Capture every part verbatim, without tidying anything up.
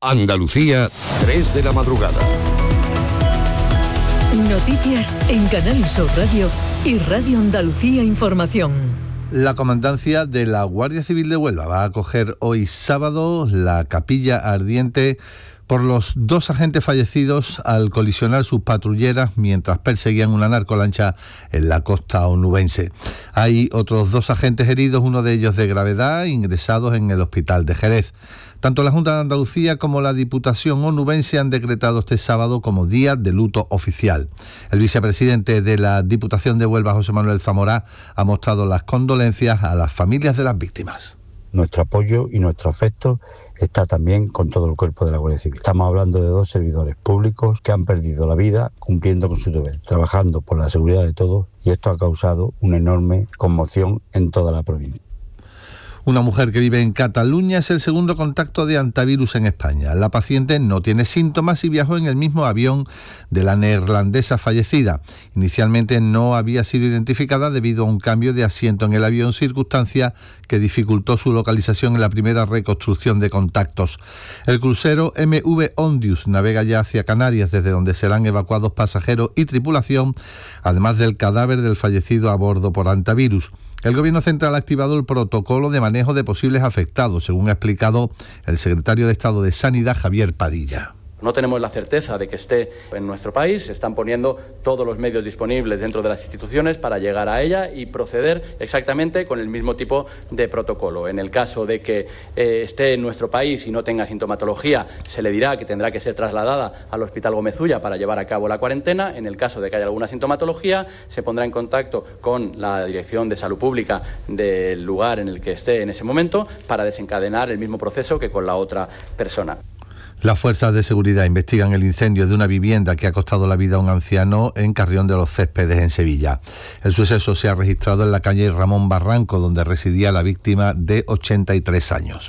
Andalucía, tres de la madrugada. Noticias en Canal Sur Radio y Radio Andalucía Información. La Comandancia de la Guardia Civil de Huelva va a acoger hoy sábado la capilla ardiente por los dos agentes fallecidos al colisionar sus patrulleras mientras perseguían una narcolancha en la costa onubense. Hay otros dos agentes heridos, uno de ellos de gravedad, ingresados en el hospital de Jerez. Tanto la Junta de Andalucía como la Diputación onubense han decretado este sábado como día de luto oficial. El vicepresidente de la Diputación de Huelva, José Manuel Zamorá, ha mostrado las condolencias a las familias de las víctimas. Nuestro apoyo y nuestro afecto está también con todo el cuerpo de la Guardia Civil. Estamos hablando de dos servidores públicos que han perdido la vida cumpliendo con su deber, trabajando por la seguridad de todos, y esto ha causado una enorme conmoción en toda la provincia. Una mujer que vive en Cataluña es el segundo contacto de hantavirus en España. La paciente no tiene síntomas y viajó en el mismo avión de la neerlandesa fallecida. Inicialmente no había sido identificada debido a un cambio de asiento en el avión, circunstancia que dificultó su localización en la primera reconstrucción de contactos. El crucero M V Ondius navega ya hacia Canarias, desde donde serán evacuados pasajeros y tripulación, además del cadáver del fallecido a bordo por hantavirus. El Gobierno Central ha activado el protocolo de manejo de posibles afectados, según ha explicado el secretario de Estado de Sanidad, Javier Padilla. No tenemos la certeza de que esté en nuestro país. Se están poniendo todos los medios disponibles dentro de las instituciones para llegar a ella y proceder exactamente con el mismo tipo de protocolo. En el caso de que eh, esté en nuestro país y no tenga sintomatología, se le dirá que tendrá que ser trasladada al Hospital Gómez Ulla para llevar a cabo la cuarentena. En el caso de que haya alguna sintomatología, se pondrá en contacto con la Dirección de Salud Pública del lugar en el que esté en ese momento para desencadenar el mismo proceso que con la otra persona. Las fuerzas de seguridad investigan el incendio de una vivienda que ha costado la vida a un anciano en Carrión de los Céspedes, en Sevilla. El suceso se ha registrado en la calle Ramón Barranco, donde residía la víctima de ochenta y tres años.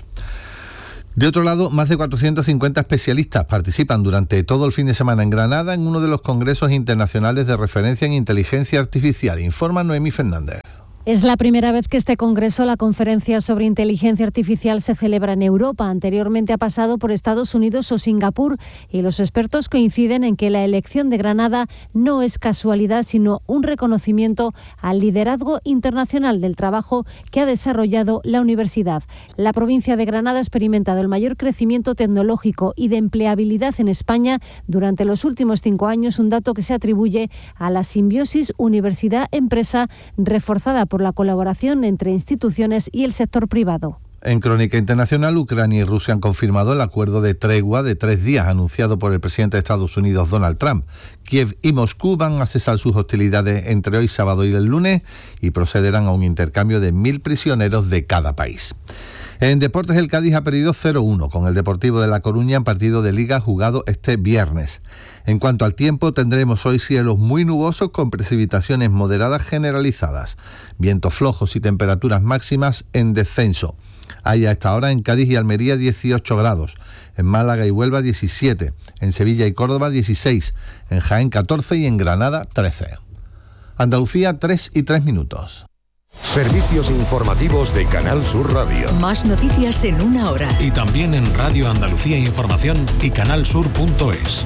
De otro lado, más de cuatrocientos cincuenta especialistas participan durante todo el fin de semana en Granada en uno de los congresos internacionales de referencia en inteligencia artificial, informa Noemí Fernández. Es la primera vez que este congreso, la conferencia sobre inteligencia artificial, se celebra en Europa. Anteriormente ha pasado por Estados Unidos o Singapur, y los expertos coinciden en que la elección de Granada no es casualidad, sino un reconocimiento al liderazgo internacional del trabajo que ha desarrollado la universidad. La provincia de Granada ha experimentado el mayor crecimiento tecnológico y de empleabilidad en España durante los últimos cinco años, un dato que se atribuye a la simbiosis universidad-empresa reforzada por la colaboración entre instituciones y el sector privado. En Crónica Internacional, Ucrania y Rusia han confirmado el acuerdo de tregua de tres días anunciado por el presidente de Estados Unidos, Donald Trump. Kiev y Moscú van a cesar sus hostilidades entre hoy sábado y el lunes y procederán a un intercambio de mil prisioneros de cada país. En deportes, el Cádiz ha perdido cero uno con el Deportivo de La Coruña en partido de Liga jugado este viernes. En cuanto al tiempo, tendremos hoy cielos muy nubosos con precipitaciones moderadas generalizadas, vientos flojos y temperaturas máximas en descenso. Hay a esta hora en Cádiz y Almería dieciocho grados, en Málaga y Huelva diecisiete, en Sevilla y Córdoba dieciséis, en Jaén catorce y en Granada trece. Andalucía, tres y tres minutos. Servicios informativos de Canal Sur Radio. Más noticias en una hora. Y también en Radio Andalucía Información y canalsur punto es.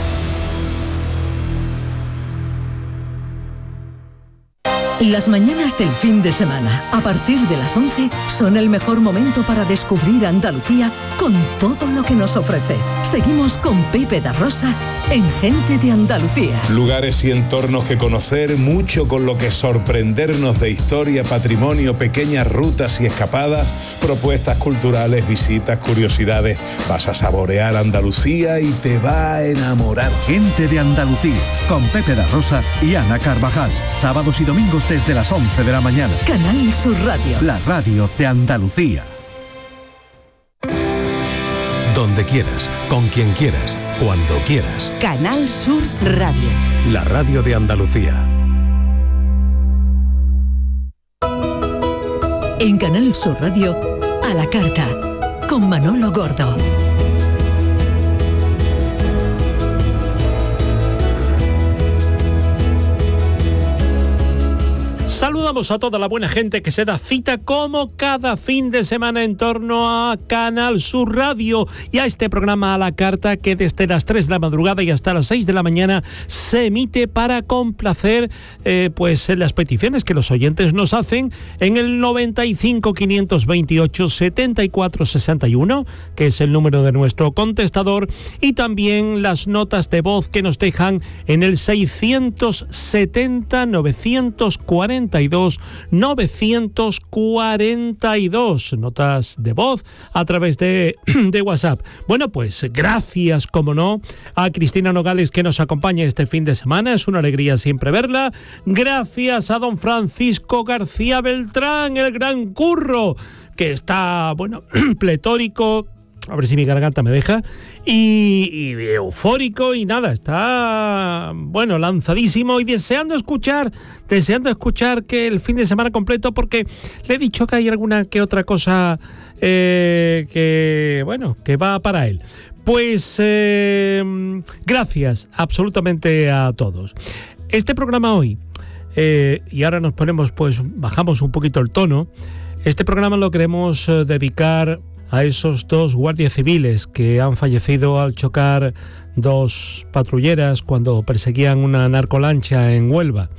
Las mañanas del fin de semana, a partir de las once, son el mejor momento para descubrir Andalucía con todo lo que nos ofrece. Seguimos con Pepe da Rosa en Gente de Andalucía. Lugares y entornos que conocer, mucho con lo que sorprendernos de historia, patrimonio, pequeñas rutas y escapadas, propuestas culturales, visitas, curiosidades. Vas a saborear Andalucía y te va a enamorar. Gente de Andalucía, con Pepe da Rosa y Ana Carvajal. Sábados y domingos desde las once de la mañana. Canal Sur Radio. La radio de Andalucía. Donde quieras, con quien quieras, cuando quieras. Canal Sur Radio. La radio de Andalucía. En Canal Sur Radio, a la carta, con Manolo Gordo. Saludamos a toda la buena gente que se da cita como cada fin de semana en torno a Canal Sur Radio y a este programa a la carta que desde las tres de la madrugada y hasta las seis de la mañana se emite para complacer eh, pues las peticiones que los oyentes nos hacen en el noventa y cinco, quinientos veintiocho, setenta y cuatro sesenta y uno, que es el número de nuestro contestador, y también las notas de voz que nos dejan en el seiscientos setenta, novecientos cuarenta y dos, novecientos cuarenta y dos, notas de voz a través de, de WhatsApp. Bueno, pues gracias, como no, a Cristina Nogales, que nos acompaña este fin de semana. Es una alegría siempre verla. Gracias a don Francisco García Beltrán, el gran curro, que está, bueno, pletórico, a ver si mi garganta me deja, y, y eufórico, y nada, está, bueno, lanzadísimo y deseando escuchar, deseando escuchar que el fin de semana completo, porque le he dicho que hay alguna que otra cosa eh, que, bueno, que va para él. Pues eh, gracias absolutamente a todos. Este programa hoy, eh, y ahora nos ponemos, pues bajamos un poquito el tono, este programa lo queremos eh, dedicar a esos dos guardias civiles que han fallecido al chocar dos patrulleras cuando perseguían una narcolancha en Huelva,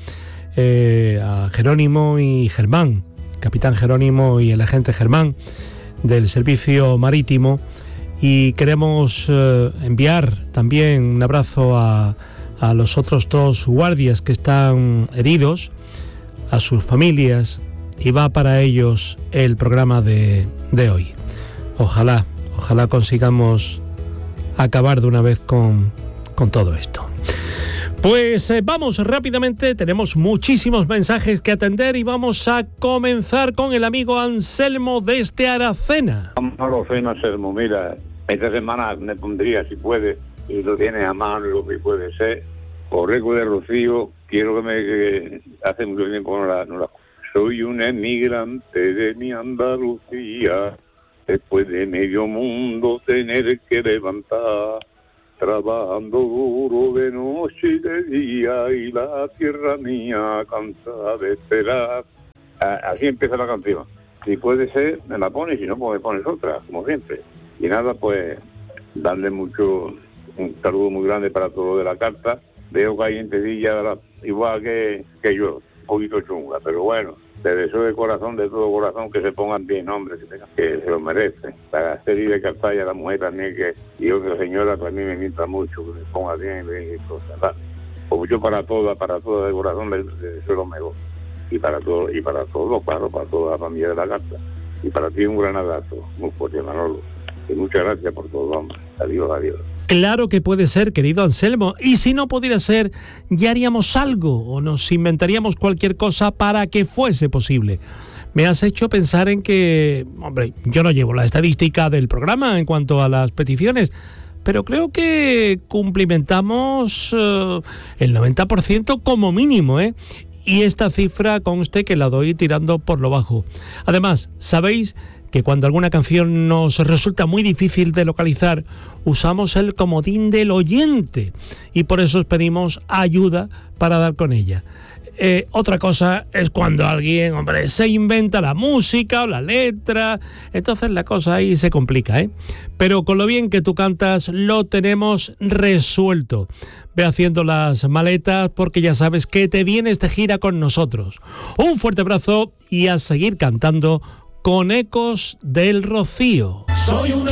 eh, a Jerónimo y Germán, capitán Jerónimo y el agente Germán del servicio marítimo, y queremos eh, enviar también un abrazo a, a los otros dos guardias que están heridos, a sus familias, y va para ellos el programa de, de hoy. Ojalá, ojalá consigamos acabar de una vez con, con todo esto. Pues eh, vamos rápidamente, tenemos muchísimos mensajes que atender y vamos a comenzar con el amigo Anselmo desde Aracena. Aracena, Anselmo, mira, esta semana me pondría, si puede, y lo tienes a mano, lo que puede ser, Correco de Rocío, quiero que me que hace mucho tiempo no la, no la... Soy un emigrante de mi Andalucía, después de medio mundo tener que levantar, trabajando duro de noche y de día, y la tierra mía cansada de esperar. Así empieza la canción. Si puede ser, me la pones, si no, pues me pones otra, como siempre. Y nada, pues, darle mucho, un saludo muy grande para todo de la carta. Veo que hay gentecilla igual que, que yo, un poquito chunga, pero bueno. Te deseo de corazón, de todo corazón, que se pongan bien, hombres, que, tengan, que se lo merecen. Para hacer ir de Cartaya, la mujer también, que y otra señora también me mienta mucho, que se ponga bien y cosas. ¿Vale? Pues yo para todas, para todas de corazón, les deseo lo mejor. Y para todo, y para todos, claro, para toda la familia de la carta. Y para ti un gran abrazo, muy fuerte, Manolo. Y muchas gracias por todo, hombre. Adiós, adiós. Claro que puede ser, querido Anselmo, y si no pudiera ser, ya haríamos algo o nos inventaríamos cualquier cosa para que fuese posible. Me has hecho pensar en que, hombre, yo no llevo la estadística del programa en cuanto a las peticiones, pero creo que cumplimentamos uh, el noventa por ciento como mínimo, ¿eh? Y esta cifra conste que la doy tirando por lo bajo. Además, ¿sabéis que cuando alguna canción nos resulta muy difícil de localizar, usamos el comodín del oyente y por eso os pedimos ayuda para dar con ella? Eh, otra cosa es cuando alguien, hombre, se inventa la música o la letra, entonces la cosa ahí se complica, ¿eh? Pero con lo bien que tú cantas, lo tenemos resuelto. Ve haciendo las maletas porque ya sabes que te vienes de gira con nosotros. Un fuerte abrazo y a seguir cantando con Ecos del Rocío. Soy un